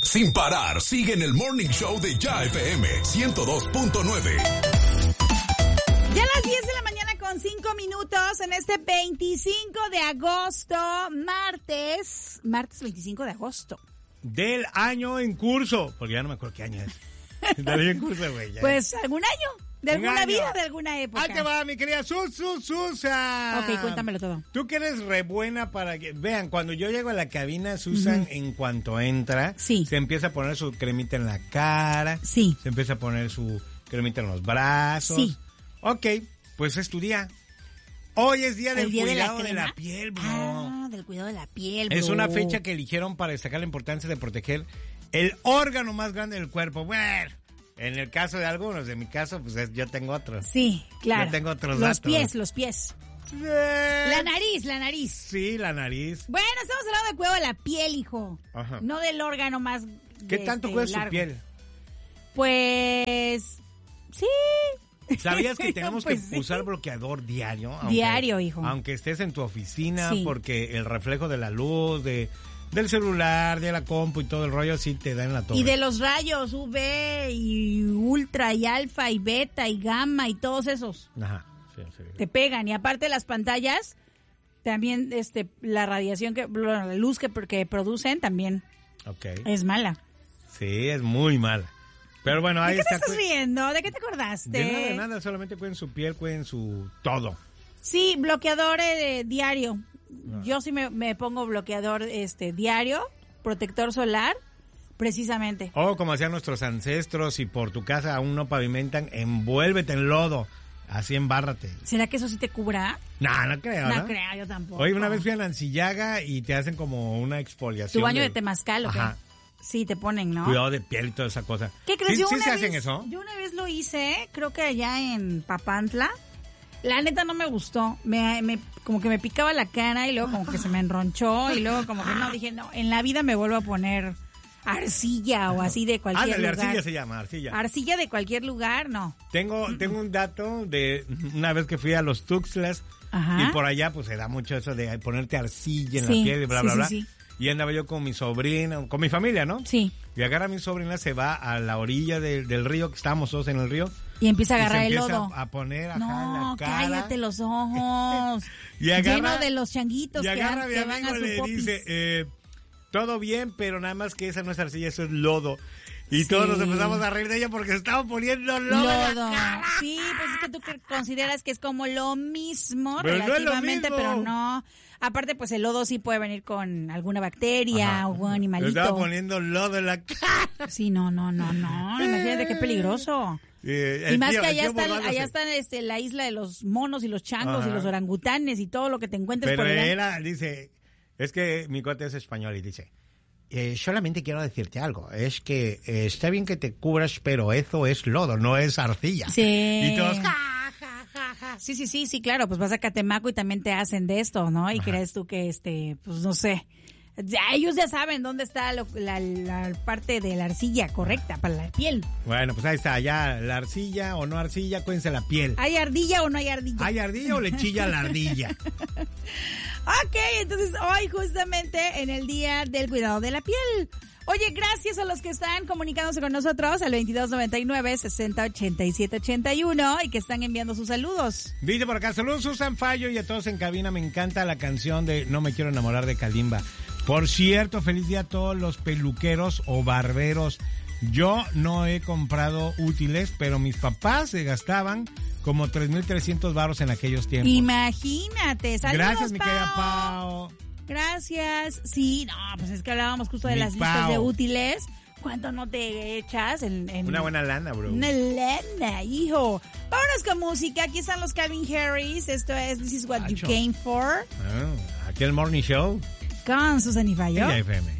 Sin parar, sigue en el Morning Show de Ya FM 102.9. Ya a las 10 de la mañana con 5 minutos en este 25 de agosto, martes 25 de agosto. Del año en curso, porque ya no me acuerdo qué año es. Del año en curso, güey. Pues algún año, de alguna año. vida, de alguna época. ¡Ah, te va, mi querida Susan! Ok, cuéntamelo todo. Tú que eres re buena para que... Vean, cuando yo llego a la cabina, Susan, en cuanto entra, sí, se empieza a poner su cremita en la cara. Sí. Se empieza a poner su cremita en los brazos. Sí. Ok, pues es tu día. Hoy es día del día cuidado de la piel, bro. Ah, del cuidado de la piel, bro. Es una fecha que eligieron para destacar la importancia de proteger el órgano más grande del cuerpo. Bueno, en el caso de algunos, en mi caso, pues yo tengo otros. Sí, claro. Yo tengo otros los datos. Los pies. La nariz. Sí, la nariz. Bueno, estamos hablando del cuidado de la piel, hijo. Ajá. No del órgano más ¿Qué tanto cuida su piel? Pues... sí. ¿Sabías que tenemos pues que usar bloqueador diario? Diario, hijo. Aunque estés en tu oficina, sí, porque el reflejo de la luz, del celular, de la compu y todo el rollo, sí te da en la torre. Y de los rayos UV y ultra y alfa y beta y gamma y todos esos. Ajá, sí. Te pegan. Y aparte las pantallas, también la radiación, la luz que producen también es mala. Sí, es muy mala. Pero bueno, ahí está. ¿De qué te estás riendo? ¿De qué te acordaste? De nada, solamente cuiden su piel, cuiden su todo. Sí, bloqueador diario. No. Yo sí me pongo bloqueador diario, protector solar, precisamente. O como hacían nuestros ancestros, si por tu casa aún no pavimentan, envuélvete en lodo, así embárrate. ¿Será que eso sí te cubra? No creo, No creo, yo tampoco. Oye, una vez fui a Nancillaga y te hacen como una exfoliación. ¿Tu baño de temazcal o qué? Ajá. Sí, te ponen, ¿no? Cuidado de piel y toda esa cosa. ¿Qué crees? ¿Sí se hacen eso? Yo una vez lo hice, creo que allá en Papantla. La neta no me gustó. Como que me picaba la cara y luego como que se me enronchó y luego como que no, dije, no, en la vida me vuelvo a poner arcilla o así de cualquier lugar. Arcilla se llama, arcilla. Arcilla de cualquier lugar, no. Tengo un dato de una vez que fui a los Tuxtlas. Ajá. Y por allá pues se da mucho eso de ponerte arcilla en la piel y bla, bla, bla. Sí. Y andaba yo con mi sobrina, con mi familia, ¿no? Sí. Y agarra a mi sobrina, se va a la orilla del río, que estábamos todos en el río. Y empieza a agarrar el lodo. A poner acá en la cara. Cállate los ojos. Y agarra, lleno de los changuitos y agarra que van a su le popis. dice, todo bien, pero nada más que esa no es arcilla, eso es lodo. Y todos nos empezamos a reír de ella porque se estaba poniendo lodo. Sí, pues es que tú consideras que es como lo mismo, pero relativamente, no es lo mismo. Pero no. Aparte, pues el lodo sí puede venir con alguna bacteria o un animalito. Se estaba poniendo lodo en la cara. Sí, no. Imagínate qué peligroso. Y más que allá están la isla de los monos y los changos y los orangutanes y todo lo que te encuentres pero por allá. Él dice, es que mi cuate es español y dice, solamente quiero decirte algo, es que está bien que te cubras, pero eso es lodo, no es arcilla. Sí. Y todos, Sí, claro, pues vas a Catemaco y también te hacen de esto, ¿no? Y crees tú que, pues no sé, ellos ya saben dónde está la parte de la arcilla correcta para la piel. Bueno, pues ahí está, ya la arcilla o no arcilla, cuídense la piel. ¿Hay ardilla o no hay ardilla? ¿Hay ardilla o le chilla la ardilla? Ok, entonces hoy justamente en el Día del Cuidado de la Piel. Oye, gracias a los que están comunicándose con nosotros al 2299-608781 y que están enviando sus saludos. Dice por acá, saludos Susan Fallo y a todos en cabina, me encanta la canción de No me quiero enamorar de Kalimba. Por cierto, feliz día a todos los peluqueros o barberos. Yo no he comprado útiles, pero mis papás se gastaban como 3,300 varos en aquellos tiempos. Imagínate, saludos. Gracias, mi querida Pao. Gracias. Sí, no, pues es que hablábamos justo de las listas de útiles. ¿Cuánto no te echas en una buena lana, bro? Una lana, hijo. Vámonos con música. Aquí están los Calvin Harris. Esto es This Is What You Came For. Aquí el Morning Show. Con Susan y Fallo. FM.